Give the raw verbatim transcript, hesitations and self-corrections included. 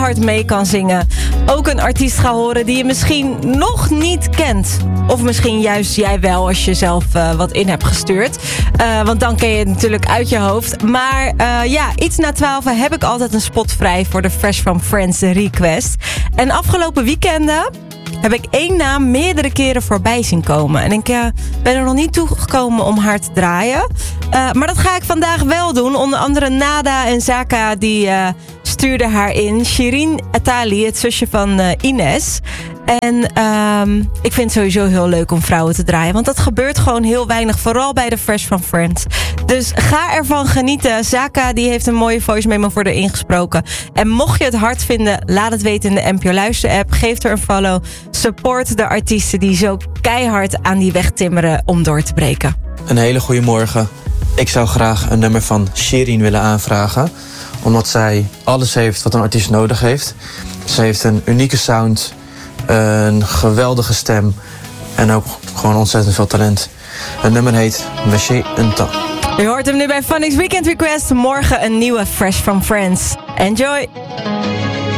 keihard mee kan zingen. Ook een artiest gaan horen die je misschien nog niet kent. Of misschien juist jij wel als je zelf uh, wat in hebt gestuurd. Uh, want dan ken je het natuurlijk uit je hoofd. Maar uh, ja, iets na twaalf heb ik altijd een spot vrij voor de Fresh from Friends request. En afgelopen weekenden heb ik één naam meerdere keren voorbij zien komen. En ik uh, ben er nog niet toegekomen om haar te draaien. Uh, maar dat ga ik vandaag wel doen. Onder andere Nada en Zaka die uh, stuurden haar in. Shirin Atali, het zusje van uh, Ines. En um, ik vind het sowieso heel leuk om vrouwen te draaien. Want dat gebeurt gewoon heel weinig. Vooral bij de Fresh from Friends. Dus ga ervan genieten. Zaka die heeft een mooie voice memo voor haar ingesproken. En mocht je het hard vinden, laat het weten in de N P O Luister app. Geef haar een follow. Support de artiesten die zo keihard aan die weg timmeren om door te breken. Een hele goede morgen. Ik zou graag een nummer van Shirin willen aanvragen. Omdat zij alles heeft wat een artiest nodig heeft. Ze heeft een unieke sound, een geweldige stem en ook gewoon ontzettend veel talent. Het nummer heet Monsieur un temps. Je hoort hem nu bij Funny's Weekend Request. Morgen een nieuwe Fresh from Friends. Enjoy!